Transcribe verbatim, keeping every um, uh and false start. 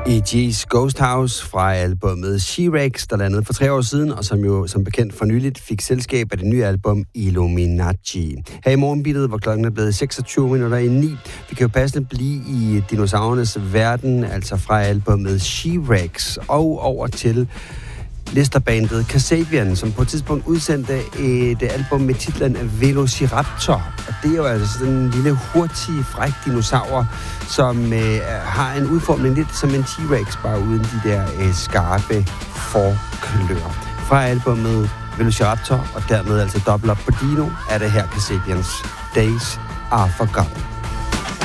E G's Ghost House fra albumet She-Rex, der landede for tre år siden, og som jo som bekendt for nyligt fik selskab af det nye album Illuminati. Her i morgenbittet, hvor klokken er blevet seksogtyve minutter i ni, vi kan jo passende blive i dinosaurernes verden, altså fra albumet She-Rex, og over til Listerbandet Kasabian, som på et tidspunkt udsendte et album med titlen Velociraptor. Og det er jo altså sådan en lille, hurtig, fræk dinosaur, som øh, har en udformning lidt som en T-Rex, bare uden de der øh, skarpe forklør. Fra albumet Velociraptor, og dermed altså dobbelt op på Dino, er det her Kasabians Days Are Forgotten.